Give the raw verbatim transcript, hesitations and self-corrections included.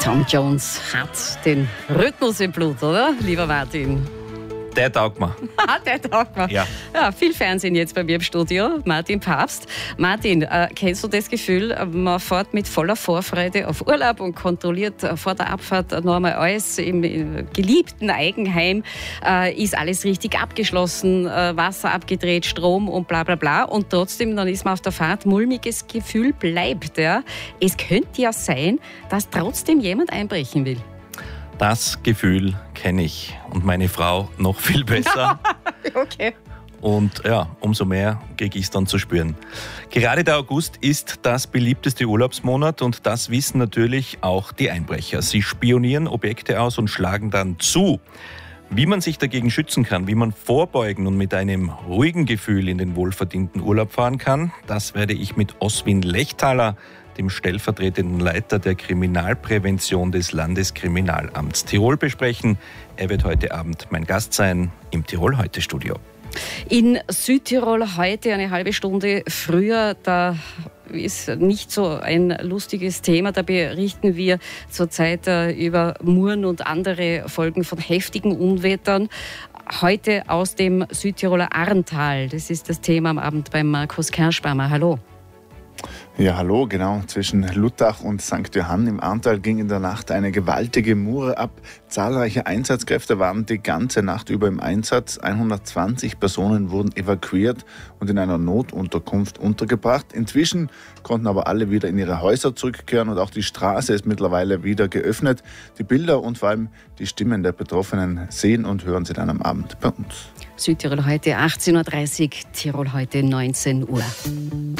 Tom Jones hat den Rhythmus im Blut, oder, lieber Martin? Der taugt mir. Der taugt mir. Ja. Ja, viel Fernsehen jetzt bei mir im Studio. Martin Pabst. Martin, äh, kennst du das Gefühl, man fährt mit voller Vorfreude auf Urlaub und kontrolliert äh, vor der Abfahrt noch einmal alles im, im geliebten Eigenheim? Äh, ist alles richtig abgeschlossen, äh, Wasser abgedreht, Strom und bla bla bla. Und trotzdem, dann ist man auf der Fahrt, mulmiges Gefühl bleibt. Ja? Es könnte ja sein, dass trotzdem jemand einbrechen will. Das Gefühl kenne ich und meine Frau noch viel besser. Okay. Und ja, umso mehr kriege ich es dann zu spüren. Gerade der August ist das beliebteste Urlaubsmonat und das wissen natürlich auch die Einbrecher. Sie spionieren Objekte aus und schlagen dann zu. Wie man sich dagegen schützen kann, wie man vorbeugen und mit einem ruhigen Gefühl in den wohlverdienten Urlaub fahren kann, das werde ich mit Oswin Lechtaler, dem stellvertretenden Leiter der Kriminalprävention des Landeskriminalamts Tirol, besprechen. Er wird heute Abend mein Gast sein im Tirol-Heute-Studio. In Südtirol heute eine halbe Stunde früher, da ist nicht so ein lustiges Thema. Da berichten wir zurzeit über Muren und andere Folgen von heftigen Unwettern. Heute aus dem Südtiroler Arntal. Das ist das Thema am Abend beim Markus Kerschbaumer. Hallo. Ja, hallo, genau. Zwischen Luttach und Sankt Johann im Arntal ging in der Nacht eine gewaltige Mure ab. Zahlreiche Einsatzkräfte waren die ganze Nacht über im Einsatz. hundertzwanzig Personen wurden evakuiert und in einer Notunterkunft untergebracht. Inzwischen konnten aber alle wieder in ihre Häuser zurückkehren und auch die Straße ist mittlerweile wieder geöffnet. Die Bilder und vor allem die Stimmen der Betroffenen sehen und hören Sie dann am Abend bei uns. Südtirol heute achtzehn Uhr dreißig, Tirol heute neunzehn Uhr.